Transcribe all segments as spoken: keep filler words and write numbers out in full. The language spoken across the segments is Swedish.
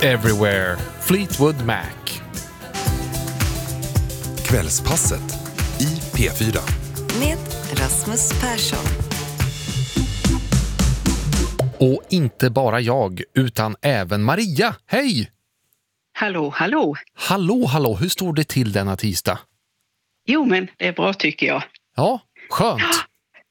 Everywhere, Fleetwood Mac. Kvällspasset i P fyra. Med Rasmus Persson. Och inte bara jag, utan även Maria. Hej! Hallå, hallå. Hallå, hallå. Hur står det till denna tisdag? Jo, men det är bra tycker jag. Ja, skönt.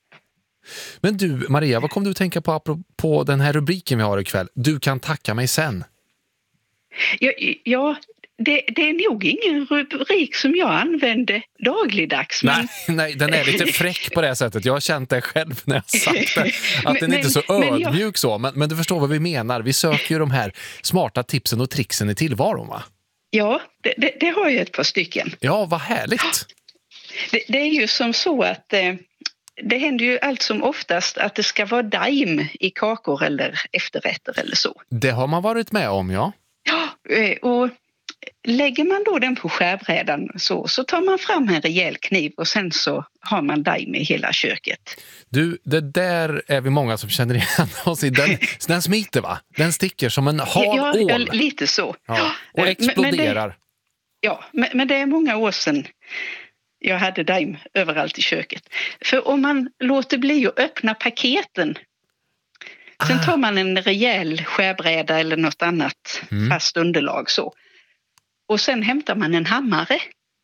Men du, Maria, vad kom du att tänka på apropå den här rubriken vi har ikväll? Du kan tacka mig sen. Ja, ja det, det är nog ingen rubrik som jag använder dagligdags. Men... Nej, nej, den är lite fräck på det sättet. Jag har känt det själv när jag sagt det. Att den men, inte är så men, ödmjuk men jag... så. Men, men du förstår vad vi menar. Vi söker ju de här smarta tipsen och tricksen i tillvaron, va? Ja, det, det, det har jag ett par stycken. Ja, vad härligt. Det, det är ju som så att... Eh... Det händer ju allt som oftast att det ska vara daim i kakor eller efterrätter eller så. Det har man varit med om, ja. Ja, och lägger man då den på skärbrädan så, så tar man fram en rejäl kniv och sen så har man daim i hela köket. Du, det där är vi många som känner igen oss i. Den, den smiter, va? Den sticker som en hal ja, ål. Ja, lite så. Ja, och exploderar. Men, men det, ja, men, men det är många år sedan jag hade daim överallt i köket. För om man låter bli att öppna paketen, ah. sen tar man en rejäl skärbräda eller något annat mm. fast underlag så. Och sen hämtar man en hammare.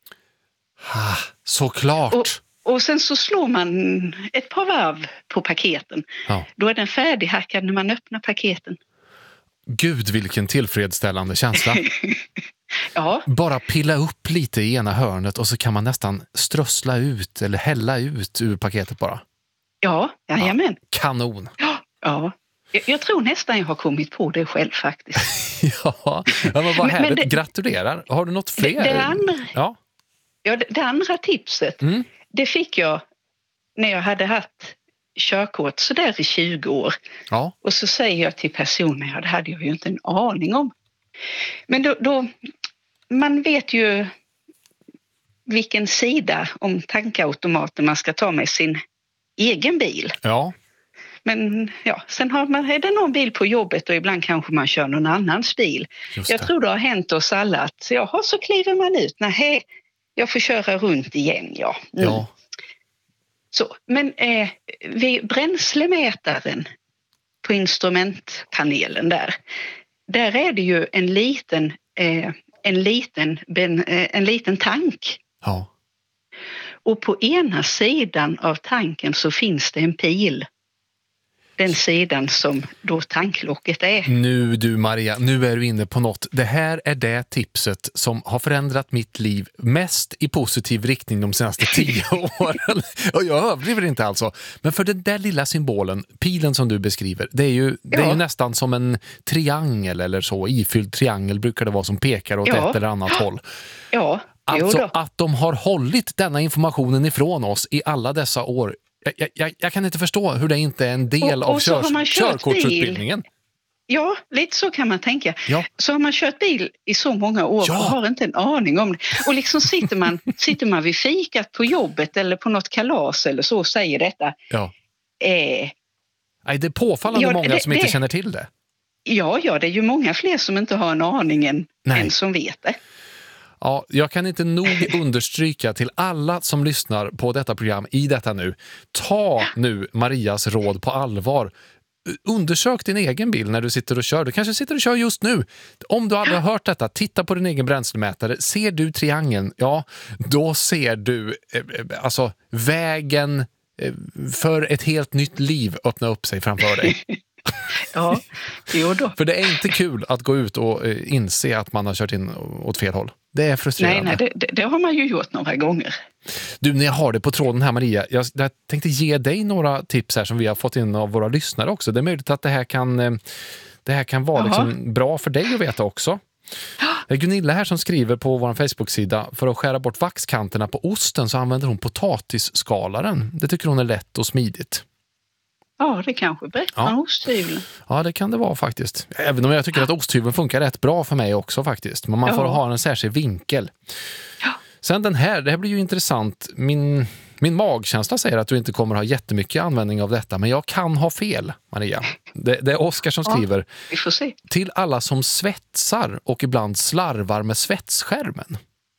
Ah, såklart. Och, och sen så slår man ett par varv på paketen. Ja. Då är den färdighackad när man öppnar paketen. Gud, vilken tillfredsställande känsla. Ja. Bara pilla upp lite i ena hörnet och så kan man nästan strössla ut eller hälla ut ur paketet bara. Ja, jajamän. Ja, kanon. Ja, ja. Jag, jag tror nästan jag har kommit på det själv faktiskt. ja, ja, men vad härligt. Men det, gratulerar. Har du något fler? Det, det, andra, ja. Ja, det, det andra tipset, mm. det fick jag när jag hade haft körkort så där i tjugo år. Ja. Och så säger jag till personen, ja, det hade jag ju inte en aning om. Men då, då, man vet ju vilken sida om tankautomaten man ska ta med sin egen bil. Ja. Men ja, sen har man, är det någon bil på jobbet och ibland kanske man kör någon annans bil. Jag tror det har hänt oss alla att jaha, så kliver man ut. Nej, jag får köra runt igen, ja. Mm. Ja. Så, men eh, vid bränslemätaren på instrumentpanelen där, där är det ju en liten, eh, en liten, ben, eh, en liten tank. Ja. Och på ena sidan av tanken så finns det en pil. Den sidan som då tanklocket är. Nu du Maria, nu är du inne på något. Det här är det tipset som har förändrat mitt liv mest i positiv riktning de senaste tio åren. Och jag överdriver inte alltså. Men för den där lilla symbolen, pilen som du beskriver, det är ju, det är ja. ju nästan som en triangel eller så. Ifylld triangel brukar det vara som pekar åt ja. ett eller annat håll. Ja, alltså att de har hållit denna informationen ifrån oss i alla dessa år. Jag, jag, jag kan inte förstå hur det inte är en del och, av och kör, körkortsutbildningen. Bil. Ja, lite så kan man tänka. Ja. Så har man kört bil i så många år ja. och har inte en aning om det. Och liksom sitter man, sitter man vid fikat på jobbet eller på något kalas eller så och säger detta. Ja. Eh, Nej, det är påfallande ja, många det, som inte det, känner till det. Ja, ja, det är ju många fler som inte har en aning än, än som vet det. Ja, jag kan inte nog understryka till alla som lyssnar på detta program i detta nu. Ta nu Marias råd på allvar. Undersök din egen bil när du sitter och kör. Du kanske sitter och kör just nu. Om du aldrig har hört detta, titta på din egen bränslemätare. Ser du triangeln? Ja, då ser du eh, alltså vägen eh, för ett helt nytt liv öppna upp sig framför dig. Ja, jo då. För det är inte kul att gå ut och eh, inse att man har kört in åt fel håll. Det är frustrerande. Nej, nej det, det har man ju gjort några gånger. Du, när jag har det på tråden här Maria, jag, jag tänkte ge dig några tips här som vi har fått in av våra lyssnare också. Det är möjligt att det här kan, det här kan vara liksom bra för dig att veta också. Det är Gunilla här som skriver på vår Facebook-sida: för att skära bort vaxkanterna på osten så använder hon potatisskalaren. Det tycker hon är lätt och smidigt. Ja, det kanske är bättre än osthyveln. Ja, det kan det vara faktiskt. Även om jag tycker att osthyveln funkar rätt bra för mig också faktiskt. Men man ja. får ha en särskild vinkel. Ja. Sen den här, det här blir ju intressant. Min, Min magkänsla säger att du inte kommer ha jättemycket användning av detta, men jag kan ha fel, Maria. Det, det är Oskar som skriver. Ja, vi får se. Till alla som svetsar och ibland slarvar med svetsskärmen.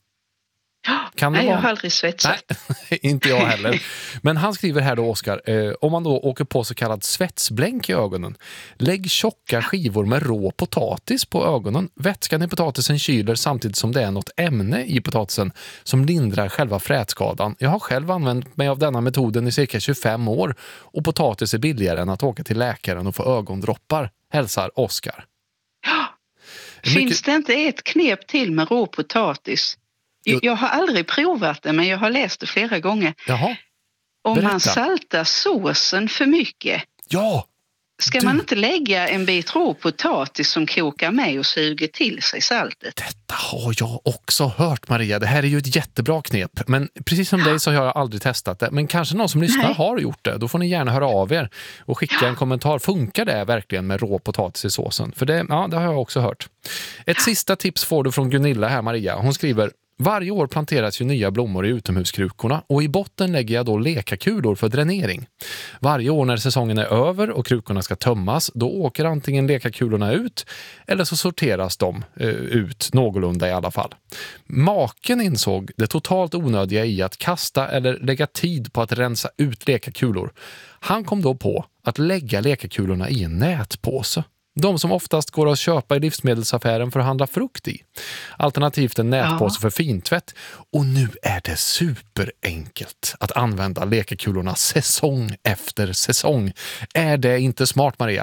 Kan det Nej, vara? jag har aldrig svetsat. Nej, inte jag heller. Men han skriver här då, Oskar, eh, om man då åker på så kallad svetsblänk i ögonen, lägg tjocka skivor med rå potatis på ögonen. Vätskan i potatisen kyler samtidigt som det är något ämne i potatisen som lindrar själva frätskadan. Jag har själv använt mig av denna metoden i cirka tjugofem år och potatis är billigare än att åka till läkaren och få ögondroppar. Hälsar Oskar. Ja. Mycket... Finns det inte ett knep till med rå potatis? Jag har aldrig provat det, men jag har läst det flera gånger. Jaha. Om Berätta. man saltar såsen för mycket, Ja! ska Du... man inte lägga en bit rå potatis som kokar med och suger till sig saltet? Detta har jag också hört, Maria. Det här är ju ett jättebra knep. Men precis som dig så har jag aldrig testat det. Men kanske någon som lyssnar Nej. har gjort det. Då får ni gärna höra av er och skicka en kommentar. Funkar det verkligen med rå potatis i såsen? För det, ja, det har jag också hört. Ett sista tips får du från Gunilla här, Maria. Hon skriver: varje år planteras ju nya blommor i utomhuskrukorna och i botten lägger jag då lekakulor för dränering. Varje år när säsongen är över och krukorna ska tömmas, då åker antingen lekakulorna ut eller så sorteras de eh, ut någorlunda i alla fall. Maken insåg det totalt onödiga i att kasta eller lägga tid på att rensa ut lekakulor. Han kom då på att lägga lekakulorna i en nätpåse. De som oftast går att köpa i livsmedelsaffären för att handla frukt i. Alternativt en nätpåse ja. för fintvätt. Och nu är det superenkelt att använda lekakulorna säsong efter säsong. Är det inte smart, Maria?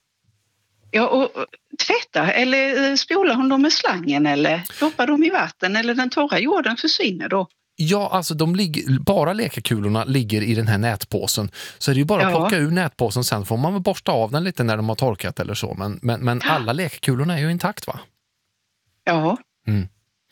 Ja, och tvätta eller spolar hon dem med slangen eller doppar dem i vatten eller den torra jorden försvinner då? Ja, alltså de ligger, bara lekakulorna ligger i den här nätpåsen. Så är det ju bara att ja. plocka ur nätpåsen, sen får man väl borsta av den lite när de har torkat eller så. Men, men, men alla lekakulorna är ju intakt, va? Ja. Mm.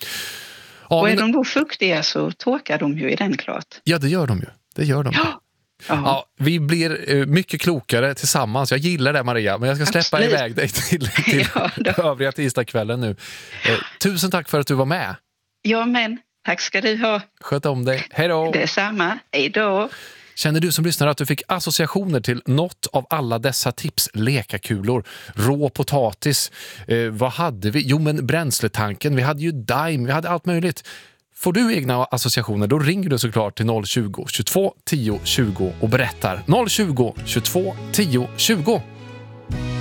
Ja, och är men... de då fuktiga så torkar de ju i den klart. Ja, det gör de ju. Det gör de. Ja. Ja, vi blir uh, mycket klokare tillsammans. Jag gillar det, Maria, men jag ska släppa Absolut. iväg dig till, till ja, övriga tisdagskvällen nu. Uh, tusen tack för att du var med. Ja, men tack ska du ha. Sköt om dig. Hej då. Detsamma. Hej då. Känner du som lyssnar att du fick associationer till något av alla dessa tips? Lekakulor, rå potatis, eh, vad hade vi? Jo, men bränsletanken, vi hade ju Daim, vi hade allt möjligt. Får du egna associationer, då ringer du såklart till noll tjugo, tjugotvå, tio, tjugo och berättar. noll tjugo, tjugotvå, tio, tjugo.